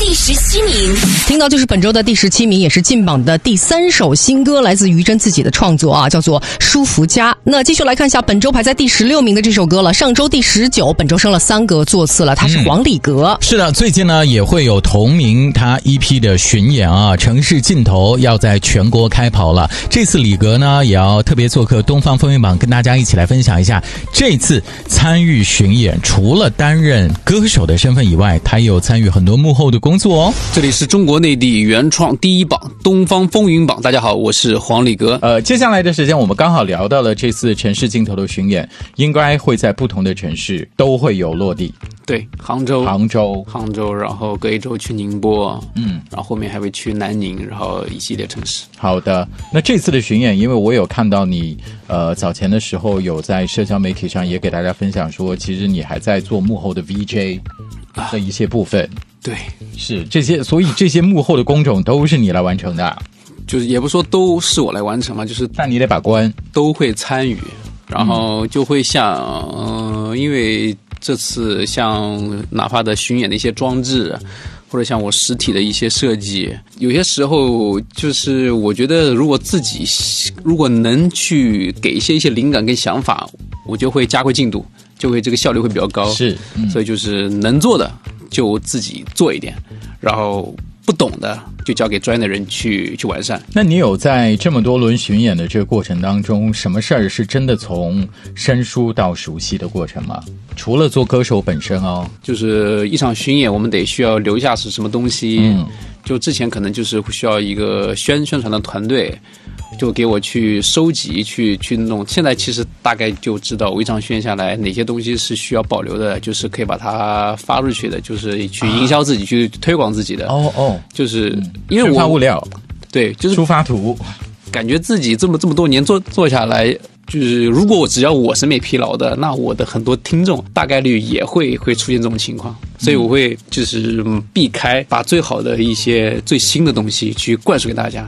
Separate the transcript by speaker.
Speaker 1: 第17名。
Speaker 2: 听到就是本周的第17名，也是进榜的第3首新歌，来自于真自己的创作啊，叫做《舒服家》。那继续来看一下本周排在第16名的这首歌了，上周第19，本周升了3个座次了，它是黄礼格。
Speaker 3: 是的，最近呢也会有同名他 EP 的巡演啊，城市尽头要在全国开跑了。这次礼格呢也要特别做客东方风云榜，跟大家一起来分享一下这次参与巡演，除了担任歌手的身份以外，他也有参与很多幕后的工作哦。
Speaker 4: 这里是中国内地原创第一榜东方风云榜，大家好，我是黄礼格。
Speaker 3: 接下来的时间我们刚好聊到了这次城市尽头的巡演，应该会在不同的城市都会有落地。
Speaker 4: 对，杭州，然后隔一周去宁波，然后后面还会去南宁，然后一系列城市。
Speaker 3: 好的，那这次的巡演，因为我有看到你早前的时候有在社交媒体上也给大家分享说，其实你还在做幕后的 VJ 的一些部分。
Speaker 4: 对，
Speaker 3: 是这些，所以这些幕后的工种都是你来完成的。
Speaker 4: 就是也不说都是我来完成嘛，就是
Speaker 3: 但你得把关，
Speaker 4: 都会参与，然后就会像因为这次像哪怕的巡演的一些装置，或者像我实体的一些设计，有些时候就是我觉得如果能去给一些灵感跟想法，我就会加快进度，就会这个效率会比较高。
Speaker 3: 是，
Speaker 4: 所以就是能做的就自己做一点，然后不懂的就交给专业的人去完善。
Speaker 3: 那你有在这么多轮巡演的这个过程当中，什么事儿是真的从生疏到熟悉的过程吗？除了做歌手本身哦，
Speaker 4: 就是一场巡演我们得需要留下是什么东西，就之前可能就是需要一个宣传的团队，就给我去收集去弄。现在其实大概就知道我一场巡演下来哪些东西是需要保留的，就是可以把它发出去的，就是去营销自己，去推广自己的。就是因为
Speaker 3: 宣发物料，
Speaker 4: 对，就是
Speaker 3: 出发图，
Speaker 4: 感觉自己这么多年做下来，就是如果只要我审美疲劳的，那我的很多听众大概率也会出现这种情况，所以我会就是避开把最好的一些最新的东西去灌输给大家。